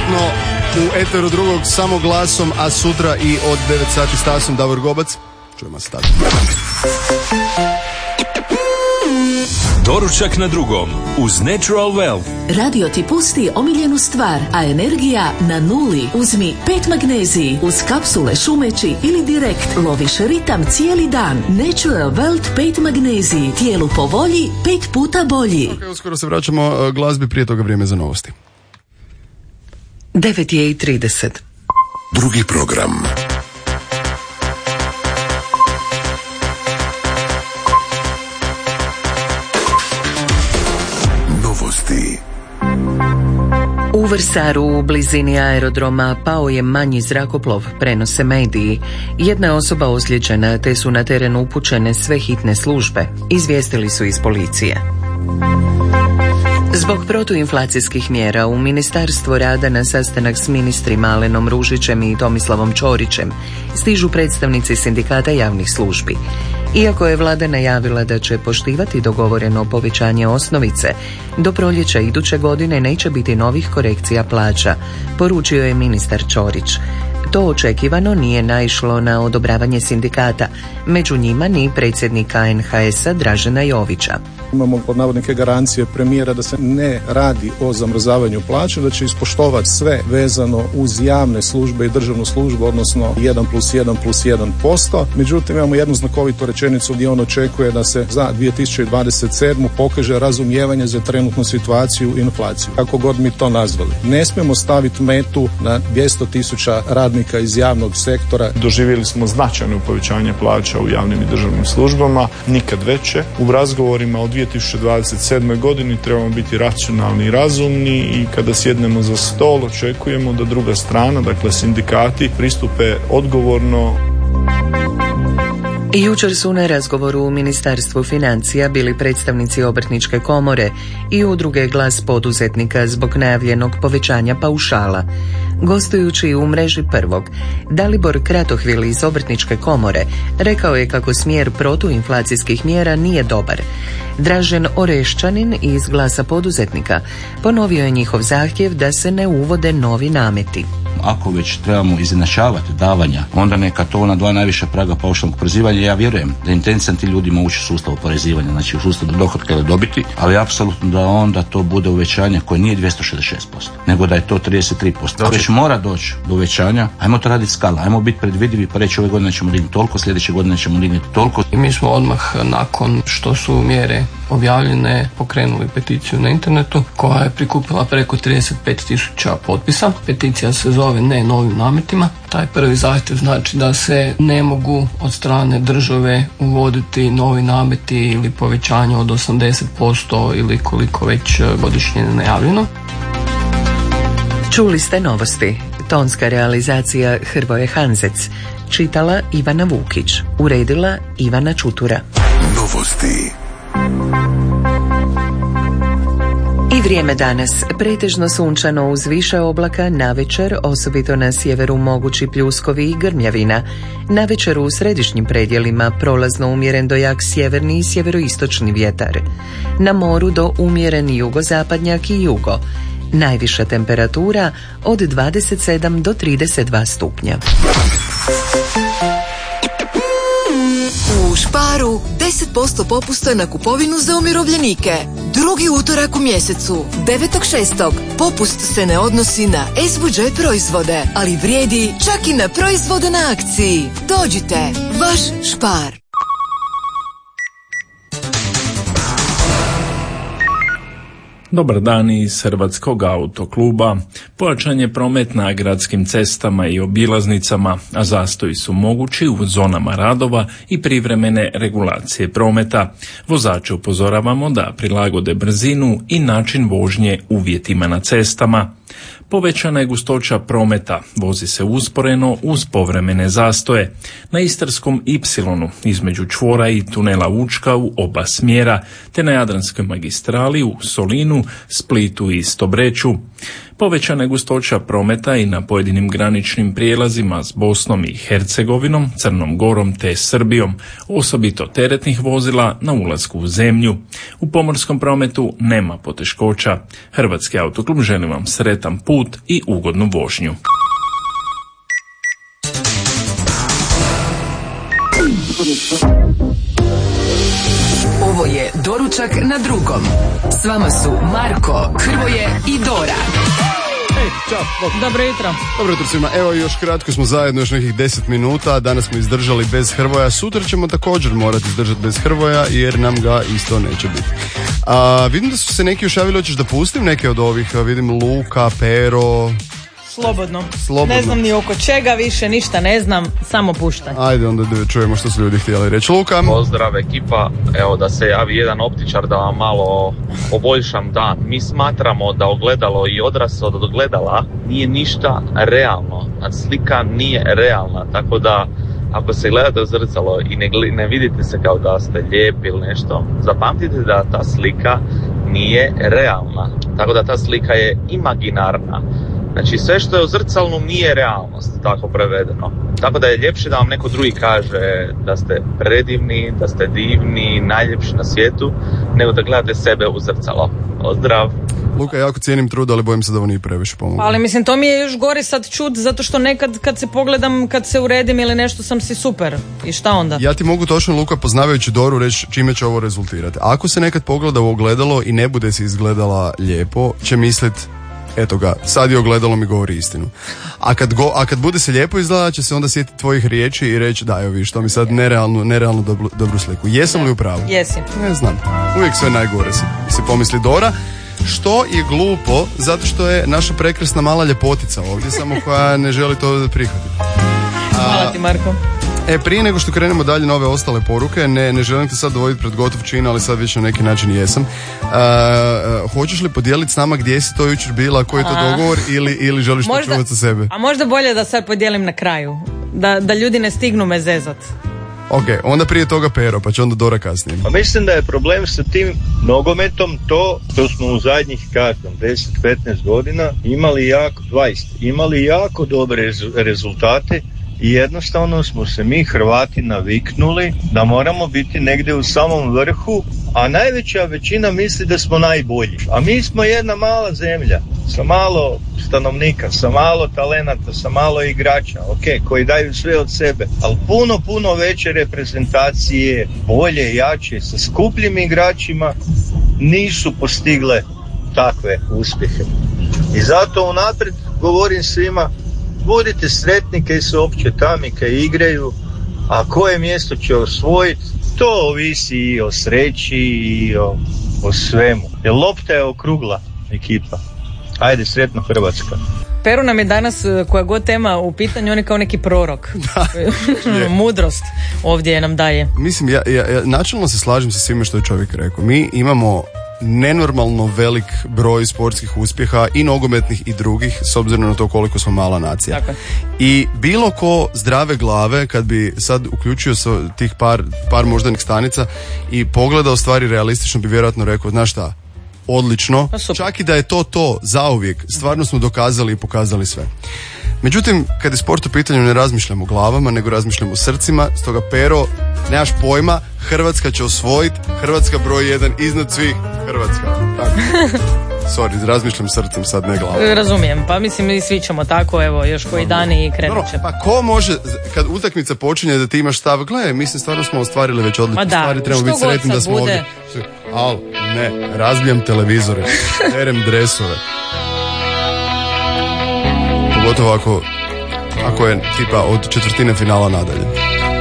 besplatno u eteru drugog samo glasom, a sutra i od 9 sati s Tasom Davor Gobac. Čujemo se tada. Doručak na drugom uz Natural Wealth. Radio ti pusti omiljenu stvar, a energija na nuli. Uzmi 5 magneziji uz kapsule šumeći ili direkt. Loviš ritam cijeli dan. Natural Wealth 5 magneziji. Tijelu po volji, 5 puta bolji. Ok, uskoro se vraćamo glazbi, prije toga vrijeme za novosti. 9:30. Drugi program. U Vrsaru u blizini aerodroma pao je manji zrakoplov, prenose mediji. Jedna je osoba ozlijeđena, te su na teren upućene sve hitne službe, izvijestili su iz policije. Zbog protuinflacijskih mjera u Ministarstvo rada na sastanak s ministrima Alenom Ružićem i Tomislavom Ćorićem stižu predstavnici sindikata javnih službi. Iako je vlada najavila da će poštivati dogovoreno povećanje osnovice, do proljeća iduće godine neće biti novih korekcija plaća, poručio je ministar Ćorić. To očekivano nije naišlo na odobravanje sindikata, među njima ni predsjednika NHS-a Dražena Jovića. Imamo pod navodnike garancije premijera da se ne radi o zamrzavanju plaća, da će ispoštovati sve vezano uz javne službe i državnu službu, odnosno 1+1+1%. Međutim, imamo jednu znakovitu rečenicu gdje on očekuje da se za 2027. pokaže razumijevanje za trenutnu situaciju i inflaciju. Kako god mi to nazvali. Ne smijemo staviti metu na 200.000 radnika iz javnog sektora. Doživjeli smo značajno povećanje plaća u javnim i državnim službama, nikad veće. U razgovorima o 2027. godini trebamo biti racionalni i razumni i kada sjednemo za stol očekujemo da druga strana, dakle sindikati, pristupe odgovorno. Jučer su na razgovoru u Ministarstvu financija bili predstavnici Obrtničke komore i udruge Glas poduzetnika zbog najavljenog povećanja paušala. Gostujući u mreži Prvog, Dalibor Kratohvil iz Obrtničke komore rekao je kako smjer protuinflacijskih mjera nije dobar. Dražen Oreščanin iz Glasa poduzetnika ponovio je njihov zahtjev da se ne uvode novi nameti. Ako već trebamo izjednačavati davanja, onda neka to na 2 najviša praga paušalnog oporezivanja. Ja vjerujem da je intencija ti ljudima ući u sustav oporezivanja, znači u sustav dohotka ili dobiti, ali apsolutno da onda to bude uvećanje koje nije 266%, nego da je to 33%. Ako već mora doći do uvećanja, ajmo to raditi skala, ajmo biti predvidivi pa reći ove godine ćemo dignuti toliko, sljedeće godine ćemo dignuti toliko. I mi smo odmah nakon što su mjere objavljene pokrenuli peticiju na internetu koja je prikupila preko 35.000 potpisa. Peticija se zove Ne novim nametima. Taj prvi zahtjev znači da se ne mogu od strane države uvoditi novi nameti ili povećanje od 80% ili koliko već godišnje najavljeno. Čuli ste novosti. Tonska realizacija Hrvoje Hanzec. Čitala Ivana Vukić. Uredila Ivana Čutura. Novosti. I vrijeme danas. Pretežno sunčano uz više oblaka, navečer, osobito na sjeveru mogući pljuskovi i grmljavina. Navečer u središnjim predjelima prolazno umjeren do jak sjeverni i sjeveroistočni vjetar. Na moru do umjeren jugozapadnjak i jugo. Najviša temperatura od 27 do 32 stupnja. U Sparu 10% popusta na kupovinu za umirovljenike. Drugi utorak u mjesecu, 9.6. Popust se ne odnosi na SVJ proizvode, ali vrijedi čak i na proizvode na akciji. Dođite, vaš Spar. Dobar dan iz Hrvatskog autokluba. Pojačan je promet na gradskim cestama i obilaznicama, a zastoji su mogući u zonama radova i privremene regulacije prometa. Vozače upozoravamo da prilagode brzinu i način vožnje uvjetima na cestama. Povećana je gustoća prometa, vozi se usporeno uz povremene zastoje. Na Istarskom Y između čvora i tunela Učka u oba smjera, te na Jadranskoj magistrali u Solinu, Splitu i Stobreću. Povećana je gustoća prometa i na pojedinim graničnim prijelazima s Bosnom i Hercegovinom, Crnom Gorom te Srbijom, osobito teretnih vozila na ulasku u zemlju. U pomorskom prometu nema poteškoća. Hrvatski autoklub želi vam sretan put i ugodnu vožnju. Ovo je Doručak na drugom. S vama su Marko, Hrvoje i Dora. Ćao. Dobro jutro. Dobro jutro svima. Evo još kratko smo zajedno, još nekih 10 minuta. Danas smo izdržali bez Hrvoja. Sutra ćemo također morati izdržati bez Hrvoja jer nam ga isto neće biti. Vidim da su se neki još javili, hoćeš da pustim neke od ovih? Vidim Luka, Pero... Slobodno. Ne znam ni oko čega više, ništa ne znam, samo puštaj. Ajde onda da čujemo što su ljudi htjeli reći. Luka. Pozdrav ekipa, evo da se javi jedan optičar da vam malo poboljšam dan. Mi smatramo da ogledalo i odraz od ogledala nije ništa realno, slika nije realna, tako da ako se gledate u zrcalo i ne vidite se kao da ste lijepi ili nešto, zapamtite da ta slika nije realna, tako da ta slika je imaginarna. Znači sve što je u zrcalu nije realnost, tako prevedeno. Tako da je ljepše da vam neko drugi kaže da ste predivni, da ste divni, najljepši na svijetu, nego da gledate sebe u zrcalo. Pozdrav! Luka, jako cijenim trud, ali bojim se da ovo nije previše pomoglo. Ali mislim, to mi je još gore sad čut, zato što nekad kad se pogledam, kad se uredim ili nešto, sam si super. I šta onda? Ja ti mogu točno, Luka, poznavajući Doru, reći čime će ovo rezultirati. Ako se nekad pogleda u ogledalo i ne bude si izgledala lijepo, će mislit, eto ga, sad je ogledalo mi govori istinu. A kad bude se lijepo izgleda, će se onda sjetiti tvojih riječi i reći da, evo vidiš, to mi sad nerealno dobru sliku. Jesam li u pravu? Jesi. Ne znam, uvijek sve najgore si pomisli Dora. Što je glupo, zato što je naša prekrasna mala ljepotica ovdje, samo koja ne želi to prihvatiti. Hvala ti, Marko. Prije nego što krenemo dalje na ove ostale poruke, ne želim te sad dovoditi pred gotov čin, ali sad već na neki način jesam. Hoćeš li podijeliti s nama gdje si to jučer bila, koji je to dogovor ili želiš to čuvati za sebe? A možda bolje da sad podijelim na kraju, da ljudi ne stignu me zezat. Ok, onda prije toga Pero, pa će onda Dora kasnije. Pa mislim da je problem sa tim nogometom to što smo u zadnjih 10-15 godina imali jako dobre rezultate i jednostavno smo se mi Hrvati naviknuli da moramo biti negdje u samom vrhu, a najveća većina misli da smo najbolji. A mi smo jedna mala zemlja sa malo stanovnika, sa malo talenata, sa malo igrača, koji daju sve od sebe, ali puno veće reprezentacije, bolje, jače, sa skupljim igračima nisu postigle takve uspjehe. I zato unaprijed govorim svima, budite sretni kaj se opće tami, kaj igraju, a koje mjesto će osvojiti, to ovisi i o sreći i o svemu. Jer lopta je okrugla ekipa. Ajde, sretno Hrvatska. Pero nam je danas, koja god tema u pitanju, on je kao neki prorok. Mudrost ovdje nam daje. Mislim, ja načelno se slažem sa svime što je čovjek rekao. Mi imamo nenormalno velik broj sportskih uspjeha i nogometnih i drugih, s obzirom na to koliko smo mala nacija. Tako. I bilo ko zdrave glave, kad bi sad uključio tih par moždanih stanica i pogledao stvari realistično, bi vjerojatno rekao, znaš šta, odlično, čak i da je to zauvijek, stvarno smo dokazali i pokazali sve. Međutim, kad je sport u pitanju, ne razmišljamo glavama, nego razmišljamo srcima. Stoga, Pero, nemaš pojma, Hrvatska će osvojiti, Hrvatska broj 1 iznad svih, Hrvatska. Tako. Sorry, razmišljam srcem sad, ne glavom. Razumijem, pa mislim i svi ćemo tako, evo, još koji dani i krenut će. Pa ko može, kad utakmica počinje da ti imaš stav, gledaj, mislim, stvarno smo ostvarili već odlične stvari, trebamo biti sretni da smo ovdje. Al, ne, razbijam televizore, terem dresove. Pogotovo ako je tipa od četvrtine finala nadalje.